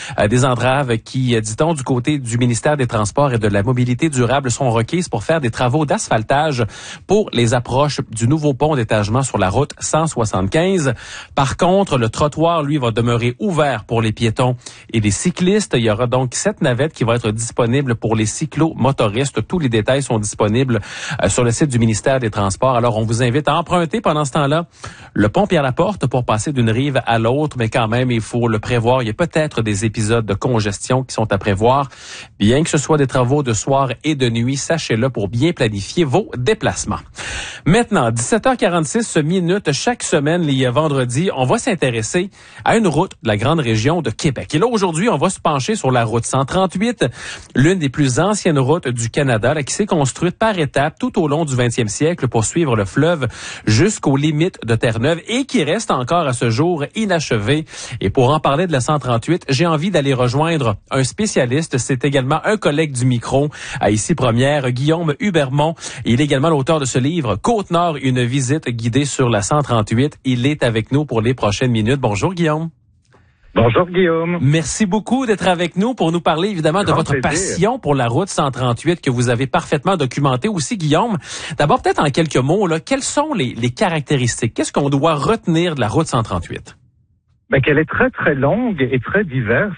Des entraves qui, dit-on, du côté du ministère des Transports et de la Mobilité durable sont requises pour faire des travaux d'asphaltage pour les approches du nouveau pont d'étagement sur la route 175. Par contre, le trottoir, lui, va demeurer ouvert pour les piétons et les cyclistes. Il y aura donc 7 navettes qui vont être disponibles pour les cyclo-motoristes. Tous les détails sont disponibles sur le site du ministère des Transports. Alors, on vous invite à emprunter pendant ce temps-là le pont Pierre-Laporte pour passer d'une rive à l'autre, mais quand même, il faut le prévoir. Il y a peut-être des épisodes de congestion qui sont à prévoir. Bien que ce soit des travaux de soir et de nuit, sachez-le pour bien planifier vos déplacements. Maintenant, 17h46 minutes, chaque semaine, les vendredis, on va s'intéresser à une route de la grande région de Québec. Et là, aujourd'hui, on va se pencher sur la route 138, l'une des plus anciennes routes du Canada, là, qui s'est construite par étapes tout au long du 20e siècle pour suivre le fleuve jusqu'aux limites de Terre-Neuve et qui reste encore à ce jour inachevée. Et pour en parler de la 138, j'ai envie d'aller rejoindre un spécialiste. C'est également un collègue du micro à Ici Première, Guillaume Hubermont. Il est également l'auteur de ce livre, Côte-Nord, une visite guidée sur la 138. Il est avec nous pour les prochaines minutes. Bonjour Guillaume. Bonjour Guillaume. Merci beaucoup d'être avec nous pour nous parler évidemment de votre passion pour la route 138 que vous avez parfaitement documentée aussi, Guillaume. D'abord, peut-être en quelques mots, là, quelles sont les caractéristiques? Qu'est-ce qu'on doit retenir de la route 138? Ben, qu'elle est très très longue et très diverse,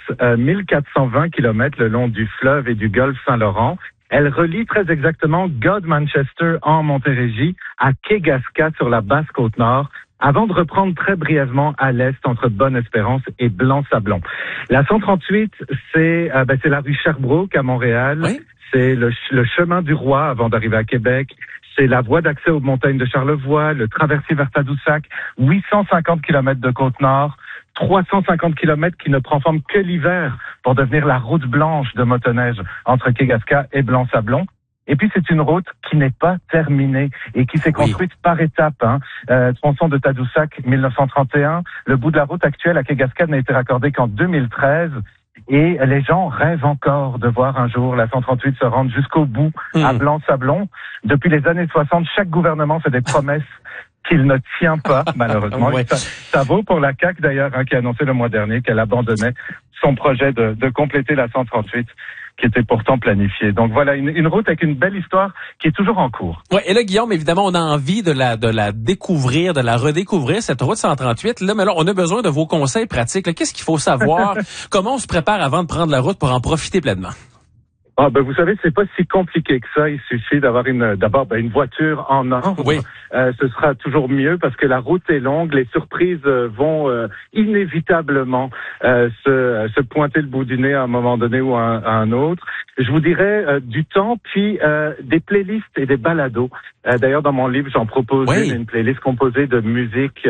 1420 kilomètres le long du fleuve et du golfe Saint-Laurent. Elle relie très exactement God-Manchester en Montérégie à Kegaska sur la basse Côte-Nord, avant de reprendre très brièvement à l'est entre Bonne-Espérance et Blanc-Sablon. La 138, c'est la rue Sherbrooke à Montréal. Oui. C'est le chemin du Roi avant d'arriver à Québec. C'est la voie d'accès aux montagnes de Charlevoix, le traversier vers Tadoussac, 850 kilomètres de Côte-Nord, 350 kilomètres qui ne prend forme que l'hiver pour devenir la route blanche de motoneige entre Kegaska et Blanc-Sablon. Et puis, c'est une route qui n'est pas terminée et qui s'est construite par étapes. Tronçon de Tadoussac, 1931. Le bout de la route actuelle à Kegaska n'a été raccordé qu'en 2013. Et les gens rêvent encore de voir un jour la 138 se rendre jusqu'au bout à Blanc-Sablon. Depuis les années 60, chaque gouvernement fait des promesses qu'il ne tient pas, malheureusement. Ouais. Ça vaut pour la CAQ, d'ailleurs, qui a annoncé le mois dernier qu'elle abandonnait son projet de compléter la 138. Qui était pourtant planifié. Donc voilà, une route avec une belle histoire qui est toujours en cours. Ouais, et là, Guillaume, évidemment, on a envie de la découvrir, de la redécouvrir, cette route 138. Là, mais là, on a besoin de vos conseils pratiques. Là, qu'est-ce qu'il faut savoir? Comment on se prépare avant de prendre la route pour en profiter pleinement? Vous savez, c'est pas si compliqué que ça. Il suffit d'avoir d'abord une voiture en ordre. Oui. Ce sera toujours mieux parce que la route est longue. Les surprises vont inévitablement se pointer le bout du nez à un moment donné ou à un autre. Je vous dirais du temps, puis des playlists et des balados. D'ailleurs, dans mon livre, j'en propose une playlist composée de musique,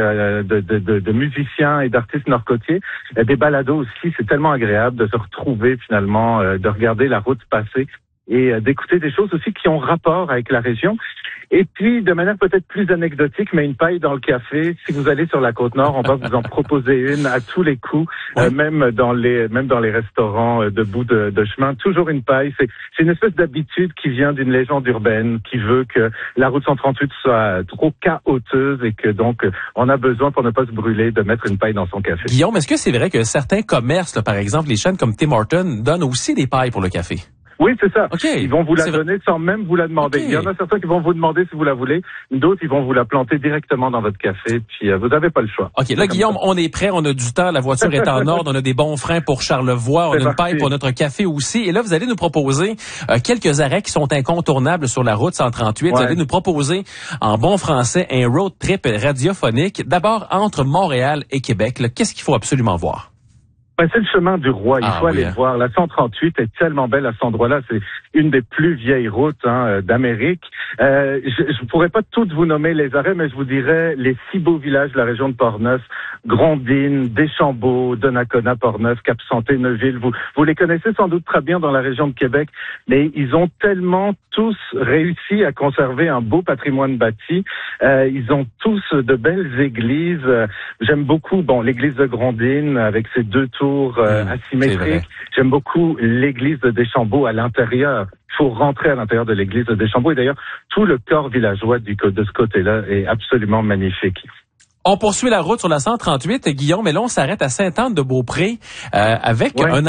de musiciens et d'artistes nord-côtiers. Des balados aussi, c'est tellement agréable de se retrouver finalement, de regarder la route passer et d'écouter des choses aussi qui ont rapport avec la région. Et puis, de manière peut-être plus anecdotique, mais une paille dans le café. Si vous allez sur la Côte-Nord, on va vous en proposer une à tous les coups, même dans les restaurants de bout de chemin. Toujours une paille. C'est une espèce d'habitude qui vient d'une légende urbaine qui veut que la route 138 soit trop chaoteuse et que donc on a besoin, pour ne pas se brûler, de mettre une paille dans son café. Guillaume, est-ce que c'est vrai que certains commerces, là, par exemple, les chaînes comme Tim Hortons, donnent aussi des pailles pour le café? Oui, c'est ça. Okay. Ils vont vous la donner sans même vous la demander. Okay. Il y en a certains qui vont vous demander si vous la voulez. D'autres, ils vont vous la planter directement dans votre café. Puis, vous n'avez pas le choix. OK. Là, Guillaume, on est prêt. On a du temps. La voiture est en ordre. On a des bons freins pour Charlevoix. On a une paille pour notre café aussi. Et là, vous allez nous proposer quelques arrêts qui sont incontournables sur la route 138. Vous allez nous proposer, en bon français, un road trip radiophonique. D'abord, entre Montréal et Québec. Là, qu'est-ce qu'il faut absolument voir? C'est le chemin du Roi, il faut aller le voir. La 138 est tellement belle à cet endroit-là. C'est une des plus vieilles routes d'Amérique. Je pourrais pas toutes vous nommer les arrêts, mais je vous dirais les 6 beaux villages de la région de Portneuf, Grondines, Deschambault, Donnacona, Portneuf, Cap-Santé, Neuville. Vous les connaissez sans doute très bien dans la région de Québec, mais ils ont tellement tous réussi à conserver un beau patrimoine bâti. Ils ont tous de belles églises. J'aime beaucoup, l'église de Grondines avec ses 2 tours asymétriques. J'aime beaucoup l'église de Deschambault à l'intérieur. Il faut rentrer à l'intérieur de l'église de Deschambault. Et d'ailleurs, tout le corps villageois de ce côté-là est absolument magnifique. On poursuit la route sur la 138, Guillaume, mais là, on s'arrête à Sainte-Anne-de-Beaupré avec un